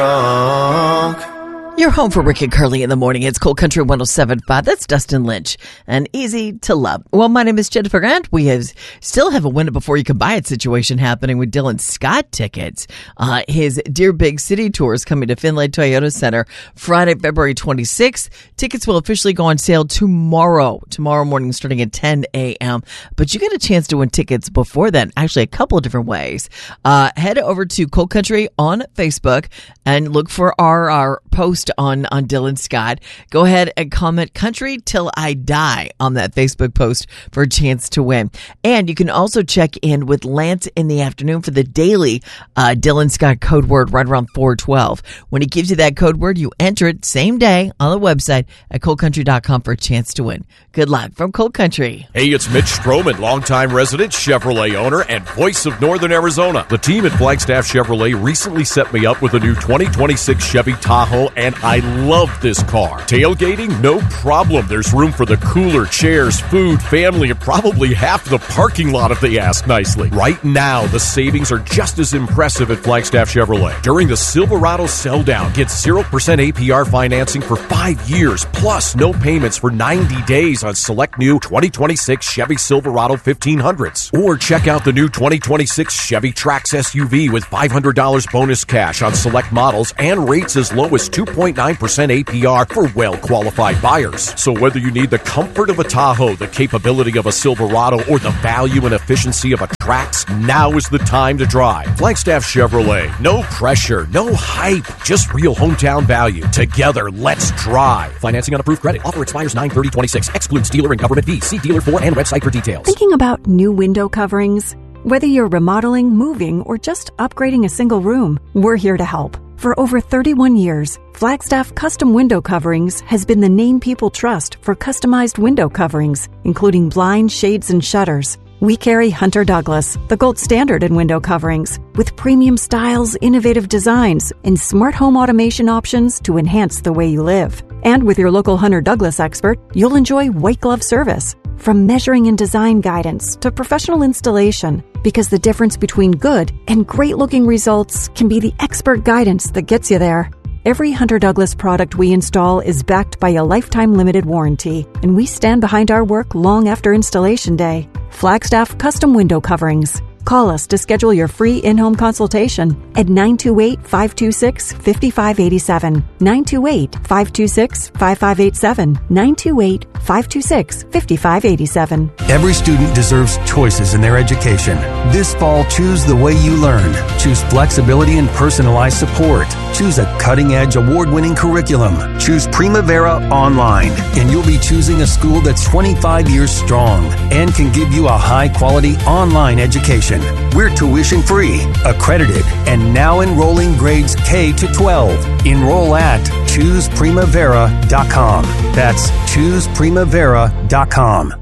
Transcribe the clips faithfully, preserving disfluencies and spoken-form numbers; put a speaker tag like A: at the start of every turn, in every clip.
A: You're home for Rick and Curly in the morning. It's Cold Country one oh seven point five. That's Dustin Lynch and Easy to Love. Well, my name is Jennifer Grant. We have, still have a win it before you can buy it situation happening with Dylan Scott tickets. Uh, his Dear Big City tour is coming to Finlay Toyota Center Friday, February twenty-sixth. Tickets will officially go on sale tomorrow, tomorrow morning starting at ten a.m. But you get a chance to win tickets before then, actually a couple of different ways. Uh, head over to Cold Country on Facebook and look for our, our post on, on Dylan Scott. Go ahead and comment Country Till I Die on that Facebook post for a chance to win. And you can also check in with Lance in the afternoon for the daily uh, Dylan Scott code word right around four twelve. When he gives you that code word, you enter it same day on the website at cold country dot com for a chance to win. Good luck from Cold Country.
B: Hey, it's Mitch Stroman, longtime resident, Chevrolet owner, and voice of Northern Arizona. The team at Flagstaff Chevrolet recently set me up with a new twenty twenty-six Chevy Tahoe, and I love this car. Tailgating? No problem. There's room for the cooler, chairs, food, family, and probably half the parking lot if they ask nicely. Right now, the savings are just as impressive at Flagstaff Chevrolet. During the Silverado sell-down, get zero percent A P R financing for five years, plus no payments for ninety days on select new twenty twenty-six Chevy Silverado fifteen hundreds. Or check out the new twenty twenty-six Chevy Trax S U V with five hundred dollars bonus cash on select models and rates as low as two point nine percent A P R for well-qualified buyers. So whether you need the comfort of a Tahoe, the capability of a Silverado, or the value and efficiency of a Trax, now is the time to drive. Flagstaff Chevrolet. No pressure, no hype, just real hometown value. Together, let's drive. Financing on approved credit. Offer expires nine thirty twenty-six. Excludes dealer and government fees. See dealer for and website for details.
C: Thinking about new window coverings? Whether you're remodeling, moving, or just upgrading a single room, we're here to help. For over thirty-one years, Flagstaff Custom Window Coverings has been the name people trust for customized window coverings, including blinds, shades, and shutters. We carry Hunter Douglas, the gold standard in window coverings, with premium styles, innovative designs, and smart home automation options to enhance the way you live. And with your local Hunter Douglas expert, you'll enjoy white glove service. From measuring and design guidance to professional installation, because the difference between good and great-looking results can be the expert guidance that gets you there. Every Hunter Douglas product we install is backed by a lifetime limited warranty, and we stand behind our work long after installation day. Flagstaff Custom Window Coverings. Call us to schedule your free in-home consultation at nine two eight, five two six, five five eight seven, nine two eight, five two six, five five eight seven, nine two eight, five two six, five five eight seven.
D: Every student deserves choices in their education. This fall, choose the way you learn. Choose flexibility and personalized support. Choose a cutting-edge, award-winning curriculum. Choose Primavera Online, and you'll be choosing a school that's twenty-five years strong and can give you a high-quality online education. We're tuition-free, accredited, and now enrolling grades K to twelve. Enroll at choose primavera dot com. That's choose primavera dot com.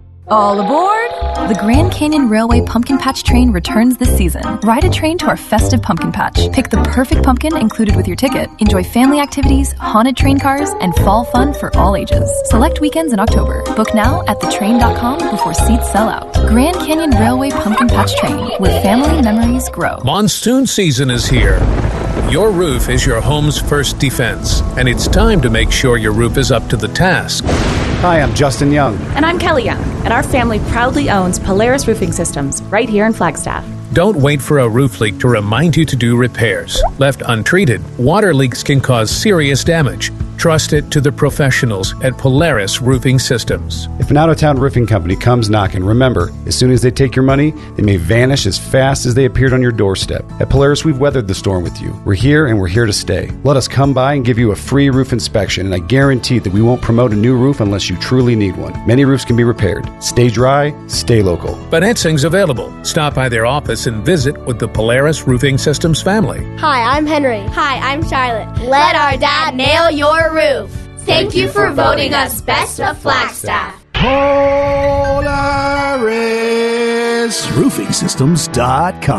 E: All aboard! The Grand Canyon Railway Pumpkin Patch Train returns this season. Ride a train to our festive pumpkin patch. Pick the perfect pumpkin included with your ticket. Enjoy family activities, haunted train cars, and fall fun for all ages. Select weekends in October. Book now at the train dot com before seats sell out. Grand Canyon Railway Pumpkin Patch Train, where family memories grow.
F: Monsoon season is here. Your roof is your home's first defense, and it's time to make sure your roof is up to the task.
G: Hi, I'm Justin Young.
H: And I'm Kelly Young, and our family proudly owns Polaris Roofing Systems right here in Flagstaff.
F: Don't wait for a roof leak to remind you to do repairs. Left untreated, water leaks can cause serious damage. Trust it to the professionals at Polaris Roofing Systems.
G: If an out-of-town roofing company comes knocking, remember, as soon as they take your money, they may vanish as fast as they appeared on your doorstep. At Polaris, we've weathered the storm with you. We're here and we're here to stay. Let us come by and give you a free roof inspection, and I guarantee that we won't promote a new roof unless you truly need one. Many roofs can be repaired. Stay dry, stay local.
F: Financing's available. Stop by their office and visit with the Polaris Roofing Systems family.
I: Hi, I'm Henry.
J: Hi, I'm Charlotte.
I: Let our dad nail your roof.
J: Thank you for voting us Best of Flagstaff.
K: Polaris Roofing Systems dot com